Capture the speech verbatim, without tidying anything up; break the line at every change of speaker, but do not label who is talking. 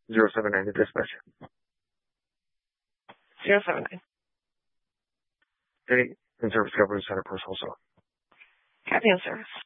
zero seven nine to dispatch.
zero seven nine.
Any in-service government center personnel, so.
Copy in service.